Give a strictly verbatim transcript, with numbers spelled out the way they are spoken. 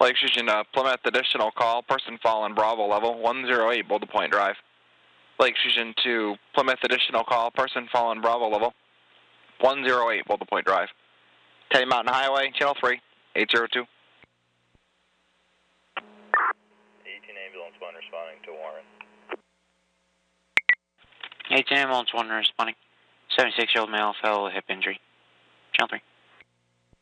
Lake Fusion, uh, Plymouth, additional call, person fallen, Bravo level, one zero eight, Boulder Point Drive. Lake Fusion to Plymouth, additional call, person fallen, Bravo level, one zero eight, Boulder Point Drive. Teddy Mountain Highway, channel three, eight zero two. eighteen ambulance one responding to Warren. eighteen ambulance one responding. seventy-six year old male fell with hip injury. Channel three.